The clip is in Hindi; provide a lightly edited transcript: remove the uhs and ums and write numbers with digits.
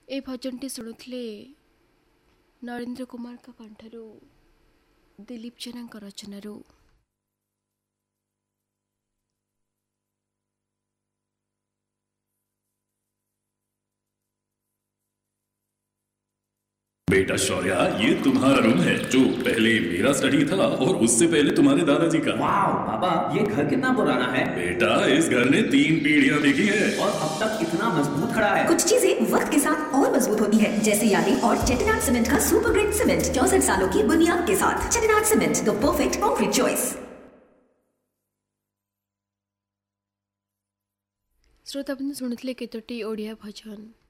ए भजनटी शुणुले नरेंद्र कुमार का कंठरू दिलीप जेना रचनारू। बेटा शौर्या, ये तुम्हारा रूम है जो पहले मेरा स्टडी था और उससे पहले तुम्हारे दादाजी का। वाह पापा, ये घर कितना पुराना है। बेटा, इस घर ने 3 पीढ़ियां देखी है और अब तक इतना मजबूत खड़ा है। कुछ चीजें वक्त के साथ और मजबूत होती है, जैसे यादें और चेट्टिनाड सीमेंट का सुपर ग्रेट सीमेंट 64 सालों की बुनियाद के साथ। Chettinad cement, the perfect concrete choice. श्रोता बंधु शुणुले केतोटी ओडिया भजन।